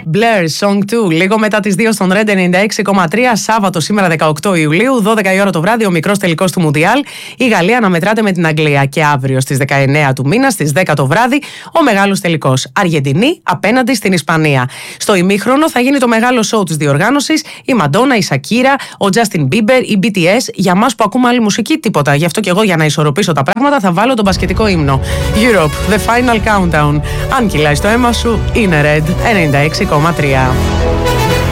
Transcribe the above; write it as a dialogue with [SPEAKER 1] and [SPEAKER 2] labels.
[SPEAKER 1] Blair Song 2, λίγο μετά τις 2 στον Red 96,3. Σάββατο σήμερα 18 Ιουλίου, 12 η ώρα το βράδυ, ο μικρός τελικός του Μουντιάλ. Η Γαλλία αναμετράται με την Αγγλία. Και αύριο στις 19 του μήνα, στις 10 το βράδυ, ο μεγάλος τελικός. Αργεντινή απέναντι στην Ισπανία. Στο ημίχρονο θα γίνει το μεγάλο σοου της διοργάνωσης. Η Μαντόνα, η Σακύρα, ο Justin Bieber, η BTS. Για μας που ακούμε άλλη μουσική, τίποτα. Γι' αυτό και εγώ, για να ισορροπήσω τα πράγματα, θα βάλω τον μπασκετικό ύμνο. Europe, The Final Countdown. Αν κυλάει στο αίμα σου, είναι Red 96,3.